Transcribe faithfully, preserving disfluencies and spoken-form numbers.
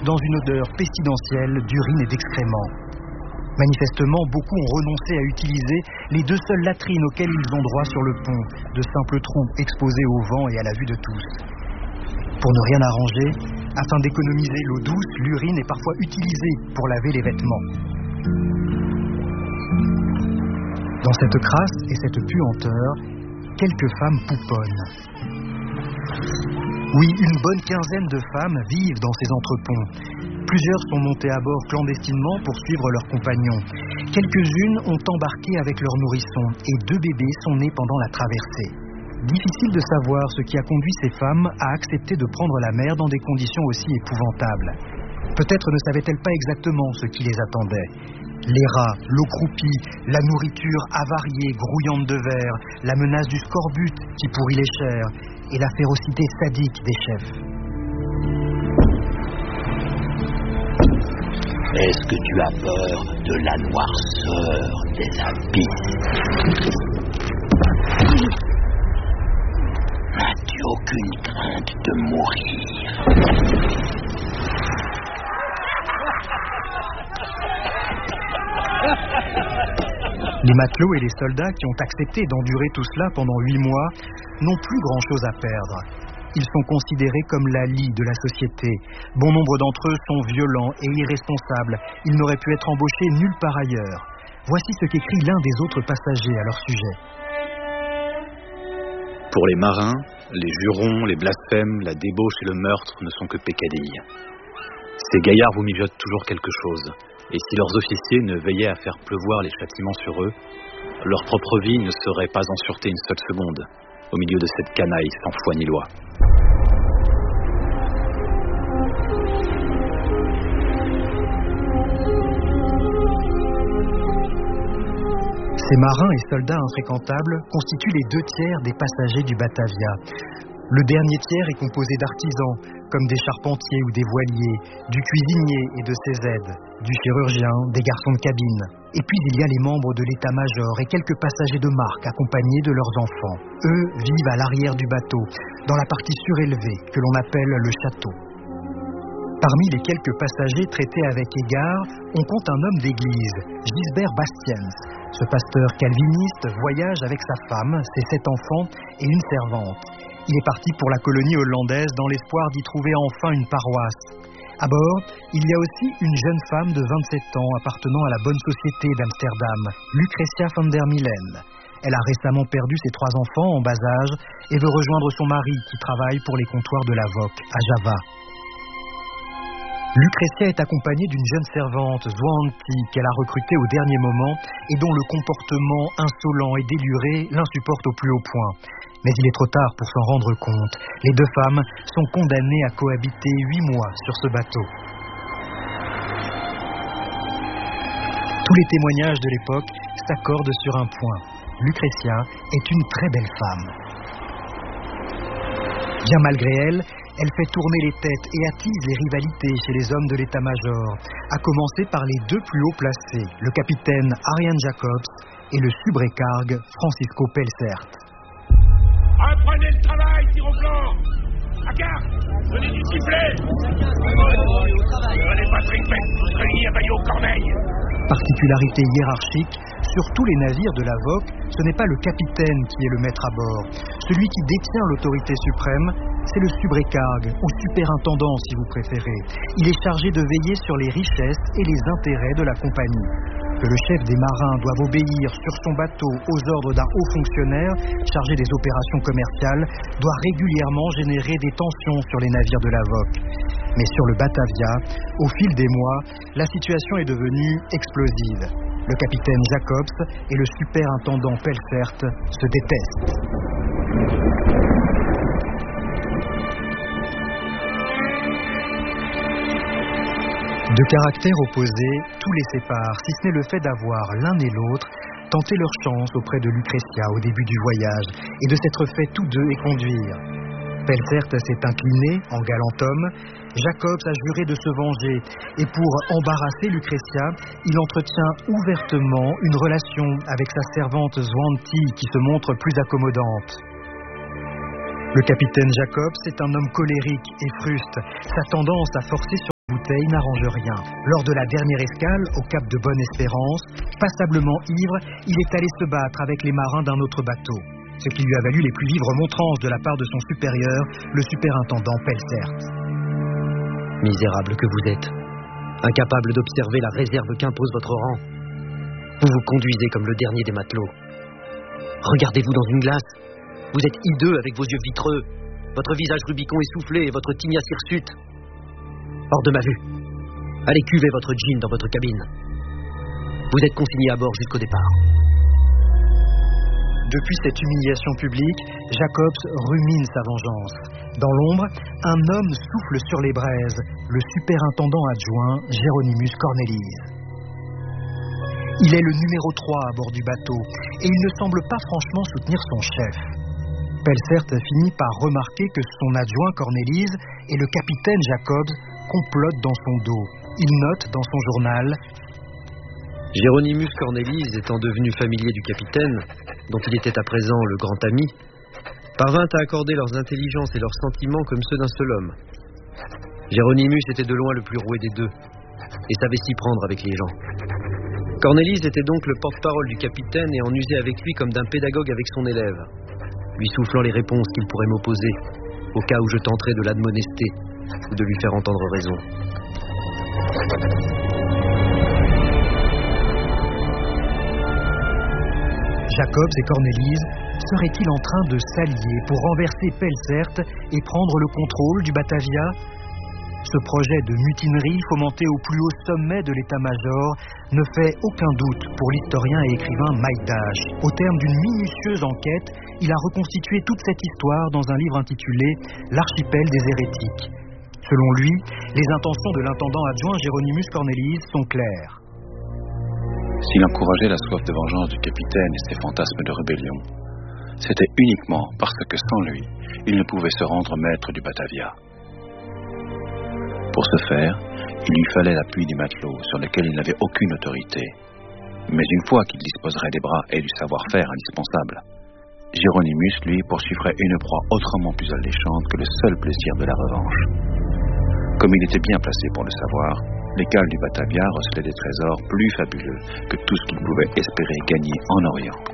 dans une odeur pestilentielle d'urine et d'excréments. Manifestement, beaucoup ont renoncé à utiliser les deux seules latrines auxquelles ils ont droit sur le pont, de simples trous exposés au vent et à la vue de tous. Pour ne rien arranger, afin d'économiser l'eau douce, l'urine est parfois utilisée pour laver les vêtements. Dans cette crasse et cette puanteur, quelques femmes pouponnent. Oui, une bonne quinzaine de femmes vivent dans ces entreponts. Plusieurs sont montées à bord clandestinement pour suivre leurs compagnons. Quelques-unes ont embarqué avec leurs nourrissons et deux bébés sont nés pendant la traversée. Difficile de savoir ce qui a conduit ces femmes à accepter de prendre la mer dans des conditions aussi épouvantables. Peut-être ne savaient-elles pas exactement ce qui les attendait. Les rats, l'eau croupie, la nourriture avariée, grouillante de verre, la menace du scorbut qui pourrit les chairs et la férocité sadique des chefs. Est-ce que tu as peur de la noirceur des abysses? N'as-tu aucune crainte de mourir? Les matelots et les soldats qui ont accepté d'endurer tout cela pendant huit mois n'ont plus grand-chose à perdre. Ils sont considérés comme la lie de la société. Bon nombre d'entre eux sont violents et irresponsables. Ils n'auraient pu être embauchés nulle part ailleurs. Voici ce qu'écrit l'un des autres passagers à leur sujet. Pour les marins, les jurons, les blasphèmes, la débauche et le meurtre ne sont que peccadilles. Ces gaillards vous mijotent toujours quelque chose. Et si leurs officiers ne veillaient à faire pleuvoir les châtiments sur eux, leur propre vie ne serait pas en sûreté une seule seconde, au milieu de cette canaille sans foi ni loi. Ces marins et soldats infréquentables constituent les deux tiers des passagers du Batavia. Le dernier tiers est composé d'artisans, comme des charpentiers ou des voiliers, du cuisinier et de ses aides, du chirurgien, des garçons de cabine. Et puis il y a les membres de l'état-major et quelques passagers de marque accompagnés de leurs enfants. Eux vivent à l'arrière du bateau, dans la partie surélevée que l'on appelle le château. Parmi les quelques passagers traités avec égard, on compte un homme d'église, Gisbert Bastiens. Ce pasteur calviniste voyage avec sa femme, ses sept enfants et une servante. Il est parti pour la colonie hollandaise dans l'espoir d'y trouver enfin une paroisse. À bord, il y a aussi une jeune femme de vingt-sept ans appartenant à la bonne société d'Amsterdam, Lucretia van der Milen. Elle a récemment perdu ses trois enfants en bas âge et veut rejoindre son mari qui travaille pour les comptoirs de la V O C à Java. Lucretia est accompagnée d'une jeune servante, Zwanti, qu'elle a recrutée au dernier moment et dont le comportement insolent et déluré l'insupporte au plus haut point. Mais il est trop tard pour s'en rendre compte. Les deux femmes sont condamnées à cohabiter huit mois sur ce bateau. Tous les témoignages de l'époque s'accordent sur un point. Lucretia est une très belle femme. Bien malgré elle, elle fait tourner les têtes et attise les rivalités chez les hommes de l'état-major, à commencer par les deux plus hauts placés, le capitaine Arian Jacobs et le subrécargue Francisco Pelzert. Reprenez le travail, tir au flanc! À carte! Donnez du sifflet! Donnez Patrick Beck, Tréligny à Bayot Corneille! Particularité hiérarchique, sur tous les navires de la V O C, ce n'est pas le capitaine qui est le maître à bord. Celui qui détient l'autorité suprême, c'est le subrécargue, ou superintendant si vous préférez. Il est chargé de veiller sur les richesses et les intérêts de la compagnie. Que le chef des marins doive obéir sur son bateau aux ordres d'un haut fonctionnaire chargé des opérations commerciales doit régulièrement générer des tensions sur les navires de la V O C. Mais sur le Batavia, au fil des mois, la situation est devenue explosive. Le capitaine Jacobs et le superintendant Pelzert se détestent. De caractères opposés, tout les sépare, si ce n'est le fait d'avoir l'un et l'autre tenté leur chance auprès de Lucretia au début du voyage et de s'être fait tous deux éconduire. Pelzert s'est incliné en galant homme, Jacobs a juré de se venger et pour embarrasser Lucretia, il entretient ouvertement une relation avec sa servante Zwanti qui se montre plus accommodante. Le capitaine Jacobs est un homme colérique et fruste, sa tendance à forcer sur bouteille n'arrange rien. Lors de la dernière escale, au cap de Bonne-Espérance, passablement ivre, il est allé se battre avec les marins d'un autre bateau. Ce qui lui a valu les plus vives remontrances de la part de son supérieur, le superintendant Pelcert. Misérable que vous êtes, incapable d'observer la réserve qu'impose votre rang. Vous vous conduisez comme le dernier des matelots. Regardez-vous dans une glace. Vous êtes hideux avec vos yeux vitreux, votre visage Rubicon essoufflé et votre tignasse hirsute. Hors de ma vue. Allez cuver votre gin dans votre cabine. Vous êtes consigné à bord jusqu'au départ. Depuis cette humiliation publique, Jacobs rumine sa vengeance. Dans l'ombre, un homme souffle sur les braises, le superintendant adjoint Géronymus Cornelis. Il est le numéro trois à bord du bateau et il ne semble pas franchement soutenir son chef. Pelcert finit par remarquer que son adjoint Cornelis et le capitaine Jacobs complotent dans son dos. Il note dans son journal: Géronymus Cornelis, étant devenu familier du capitaine, dont il était à présent le grand ami, parvint à accorder leurs intelligences et leurs sentiments comme ceux d'un seul homme. Géronymus était de loin le plus roué des deux, et savait s'y prendre avec les gens. Cornelis était donc le porte-parole du capitaine et en usait avec lui comme d'un pédagogue avec son élève, lui soufflant les réponses qu'il pourrait m'opposer, au cas où je tenterais de l'admonester ou de lui faire entendre raison. Jacobs et Cornelis seraient-ils en train de s'allier pour renverser Pelcert et prendre le contrôle du Batavia? Ce projet de mutinerie fomenté au plus haut sommet de l'état-major ne fait aucun doute pour l'historien et écrivain Maïdage. Au terme d'une minutieuse enquête, il a reconstitué toute cette histoire dans un livre intitulé « L'archipel des hérétiques ». Selon lui, les intentions de l'intendant adjoint Géronymus Cornelis sont claires. S'il encourageait la soif de vengeance du capitaine et ses fantasmes de rébellion, c'était uniquement parce que sans lui, il ne pouvait se rendre maître du Batavia. Pour ce faire, il lui fallait l'appui des matelots sur lesquels il n'avait aucune autorité. Mais une fois qu'il disposerait des bras et du savoir-faire indispensable, Géronymus, lui, poursuivrait une proie autrement plus alléchante que le seul plaisir de la revanche. Comme il était bien placé pour le savoir, les cales du Batavia recelaient des trésors plus fabuleux que tout ce qu'il pouvait espérer gagner en Orient.